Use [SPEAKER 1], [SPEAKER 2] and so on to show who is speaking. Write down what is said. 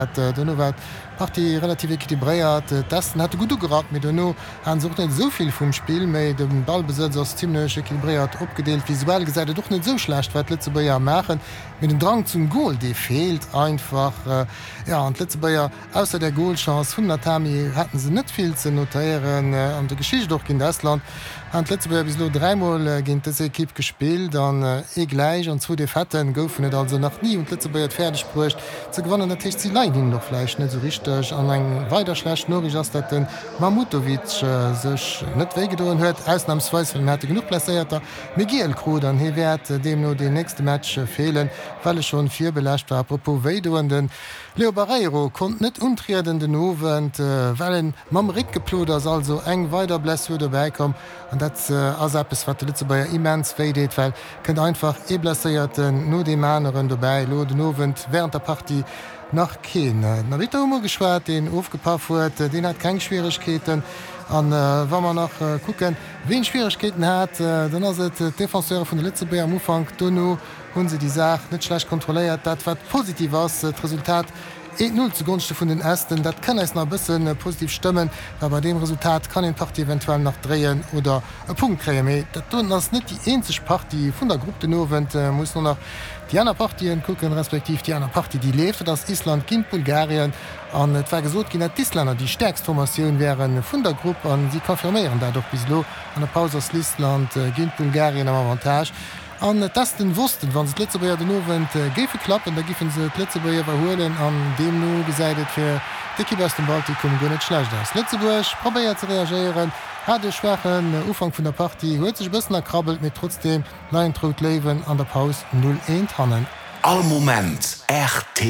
[SPEAKER 1] war Party relativ équilibriert, das hat gut gerat mit no han sucht net soviel vum Spiel méi dem Ballbesitz ass ziemlich équilibriert opgedeelt visuell gesäide doch net so schlecht wat letze Bayier machen mit den Drang zum Goal de fehlt einfach an letze Bayier ausser der Goalchance vun Natami hatten se net viel ze notieren an der Geschichte doch gin Estland an letze Bayier bis lo 3mal ginint das Ekipp gespielt an gleich an zu de Fetten goufen net also nach nie und letze Bayier fertig spricht ze gewonnen natürlich sie leid hin noch fleisch net so richtig an eng weiter schlecht nur dat den Mamutovic sech net wegedoen huet ausnahmsweis hat genug plaiert Miguel Kro an he werd dem no de nächste Match fehlen weil schon 4 belächt war apropos wedoenden Leo Barreiro kon net untriden den Owen weil mam Rick geploders also eng weiter bless würde beikom an dat as wat Lützeburger immens wedet weil könnt einfach blesseierten no de Männeren dabei lo den Owen während der Party nach Keen. Na wie immer geschwert den aufgepafft huet, den hat keine Schwierigkeiten an wann man noch gucken wen Schwierigkeiten hat, dann as Defenseur von der Lützeburger am Ufang Donno hun sie die Sache net schlecht kontrolliert, dat wat positiv aus Resultat 1-0 zugunste von den ersten, dat kann es noch ein bisschen positiv stimmen, aber bei dem Resultat kann den Party eventuell noch drehen oder ein Punkt kriegen. Das tun das nicht die einzige Party von der Gruppe Nowen, muss nur noch die anderen Partien gucken, respektive die andere Party, die lebt, das Island gegen Bulgarien. Und es war gesagt, dass die Isländer die stärkste Formation wären von der Gruppe und sie konfirmieren dadurch bis lo an der Pause aus Island gegen Bulgarien am Avantage. An das den wussten, wann sie Lützeburger den Owen gefe klappen, da giffen sie Lützeburger verholen an dem nu geseidet für die Kippe aus dem Baltikum gar nicht schlecht ist. Lützeburg probiert zu reagieren, hat den schwachen Ufang von der Partie, holt sich ein bisschen erkrabbelt, mit trotzdem Leintrud Leben an der Pause 0-1 hannen.
[SPEAKER 2] All Moment, RT.